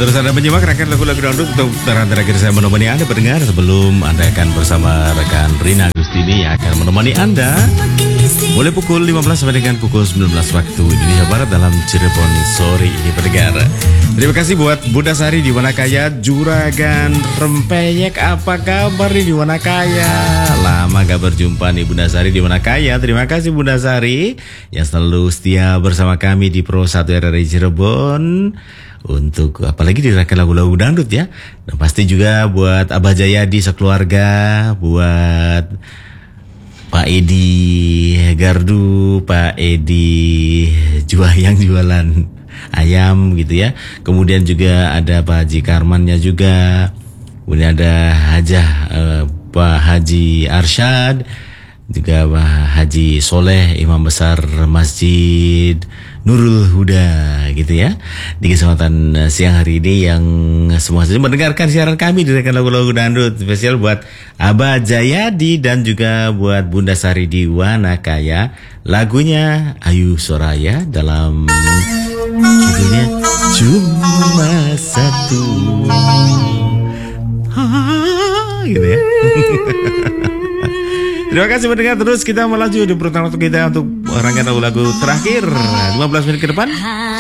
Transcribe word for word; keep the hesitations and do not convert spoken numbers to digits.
terus Anda menyimak rekan lagu-lagu dangdut untuk putaran terakhir saya menemani Anda pendengar. Sebelum Anda akan bersama rekan Rina Agustini yang akan menemani Anda mulai pukul lima belas sampai dengan pukul sembilan belas waktu Indonesia Barat dalam Cirebon sore ini pendengar. Terima kasih buat Bunda Sari di Wanakaya, Juragan Rempeyek, apa kabar nih di Wanakaya? Lama gak berjumpa nih Bunda Sari di Wanakaya. Terima kasih Bunda Sari yang selalu setia bersama kami di Pro satu R R I Cirebon. Untuk apalagi dirakan lagu-lagu dangdut ya. Dan pasti juga buat Abah Jayadi sekeluarga, buat Pak Edi Gardu, Pak Edi jual yang jualan ayam gitu ya. Kemudian juga ada Pak Haji Karmannya juga. Kemudian ada Hajah eh, Pak Haji Arsyad, juga Pak Haji Soleh, Imam Besar Masjid Nurul Huda gitu ya. Di kesempatan siang hari ini yang semua saja mendengarkan siaran kami dengan lagu-lagu dangdut spesial buat Abah Jayadi dan juga buat Bunda Sari di Wanakaya. Lagunya Ayu Soraya dalam judulnya Cuma Satu. Ha, gitu ya. Terima kasih mendengar terus, kita melaju di perutan waktu kita untuk rangkaian lagu-lagu terakhir lima belas menit ke depan.